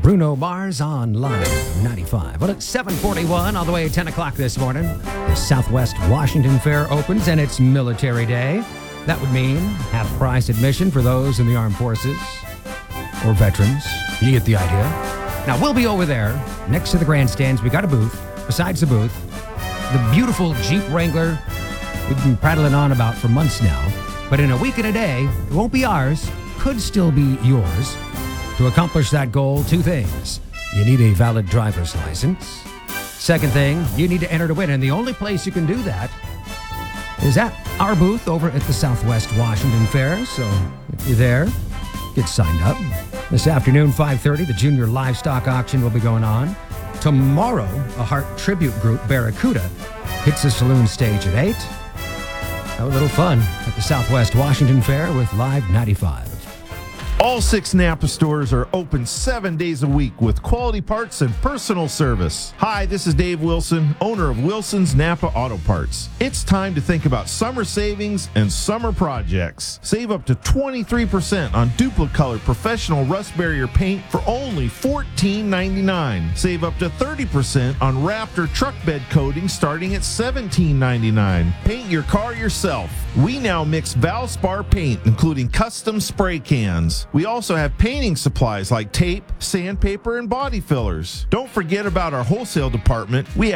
Bruno Mars on Live 95. Well, it's 7:41 all the way at 10 o'clock this morning. The Southwest Washington Fair opens, and it's Military Day. That would mean half-price admission for those in the armed forces or veterans. You get the idea. Now, we'll be over there next to the grandstands. We got a booth. Besides the booth, the beautiful Jeep Wrangler we've been prattling on about for months now. But in a week and a day, it won't be ours, could still be yours. To accomplish that goal, two things. You need a valid driver's license. Second thing, you need to enter to win. And the only place you can do that is at our booth over at the Southwest Washington Fair. So if you're there, get signed up. This afternoon, 5:30, the Junior Livestock Auction will be going on. Tomorrow, a Heart tribute group, Barracuda, hits the saloon stage at 8. Have a little fun at the Southwest Washington Fair with Live 95. All 6 Napa stores are open 7 days a week with quality parts and personal service. Hi, this is Dave Wilson, owner of Wilson's Napa Auto Parts. It's time to think about summer savings and summer projects. Save up to 23% on Duplicolor professional rust barrier paint for only $14.99. Save up to 30% on Raptor truck bed coating starting at $17.99. Paint your car yourself. We now mix Valspar paint, including custom spray cans. We also have painting supplies like tape, sandpaper, and body fillers. Don't forget about our wholesale department. We have